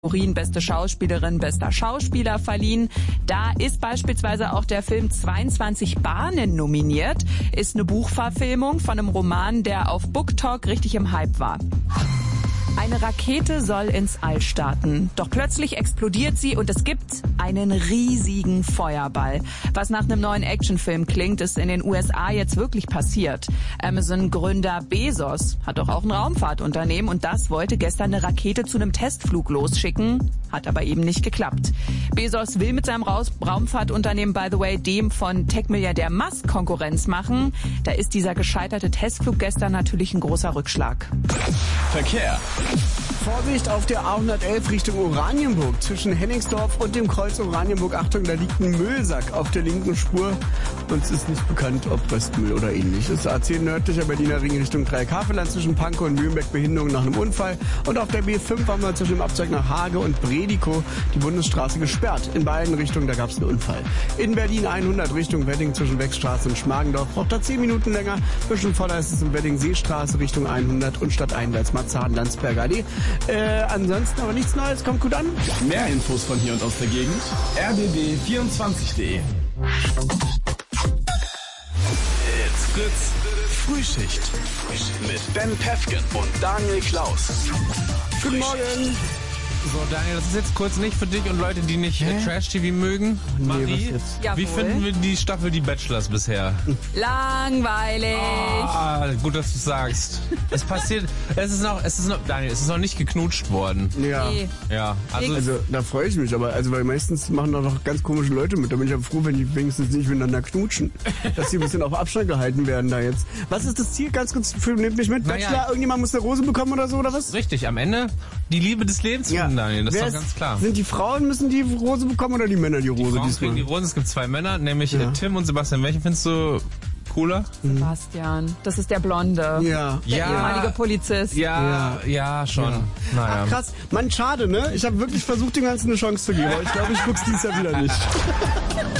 Kategorien beste Schauspielerin, bester Schauspieler verliehen. Da ist beispielsweise auch der Film 22 Bahnen nominiert. Ist eine Buchverfilmung von einem Roman, der auf BookTok richtig im Hype war. Eine Rakete soll ins All starten. Doch plötzlich explodiert sie und es gibt einen riesigen Feuerball. Was nach einem neuen Actionfilm klingt, ist in den USA jetzt wirklich passiert. Amazon-Gründer Bezos hat doch auch ein Raumfahrtunternehmen und das wollte gestern eine Rakete zu einem Testflug losschicken, hat aber eben nicht geklappt. Bezos will mit seinem Raumfahrtunternehmen, by the way, dem von Tech-Milliardär Musk Konkurrenz machen. Da ist dieser gescheiterte Testflug gestern natürlich ein großer Rückschlag. Verkehr. Vorsicht auf der A111 Richtung Oranienburg. Zwischen Hennigsdorf und dem Kreuz Oranienburg. Achtung, da liegt ein Müllsack auf der linken Spur. Uns ist nicht bekannt, ob Restmüll oder ähnliches. A10 nördlicher Berliner Ring Richtung Dreieck-Havelland zwischen Pankow und Mühlenbeck Behinderung nach einem Unfall. Und auf der B5 haben wir zwischen dem Abzweig nach Hage und Bredikow die Bundesstraße gesperrt. In beiden Richtungen, da gab es einen Unfall. In Berlin 100 Richtung Wedding zwischen Weckstraße und Schmargendorf. Braucht da 10 Minuten länger. Bisschen voller ist es in Wedding-Seestraße Richtung 100 und stadteinwärts Marzahn-Landsberger Allee. Ansonsten aber nichts Neues, kommt gut an. Mehr Infos von hier und aus der Gegend. rbb24.de. It's Fritz Frühschicht mit Ben Pefken und Daniel Klaus. Guten Morgen. So, Daniel, das ist jetzt kurz nicht für dich und Leute, die nicht Trash-TV mögen. Marie, wie finden wir die Staffel Die Bachelors bisher? Langweilig. Gut, dass du sagst. Es passiert, es ist noch nicht geknutscht worden. Ja. Nee. Ja, Also da freue ich mich, aber weil meistens machen da noch ganz komische Leute mit. Da bin ich aber froh, wenn die wenigstens nicht miteinander knutschen. Dass die ein bisschen auf Abstand gehalten werden da jetzt. Was ist das Ziel? Ganz kurz, nehmt mich mit. Bachelor, irgendjemand muss eine Rose bekommen oder so, oder was? Richtig, am Ende die Liebe des Lebens finden, Daniel, das ist doch ganz klar. Sind die Frauen, müssen die Rose bekommen oder die Männer die Rose? Die Frauen kriegen die Rose, es gibt 2 Männer, nämlich Tim und Sebastian. Welchen findest du cooler? Sebastian, das ist der Blonde. Ja. Der ehemalige Polizist. Ja, schon. Ja. Naja. Ach, krass. Mann, schade, ne? Ich habe wirklich versucht, dem Ganzen eine Chance zu geben, aber ich glaube, ich guck's dies Jahr wieder nicht.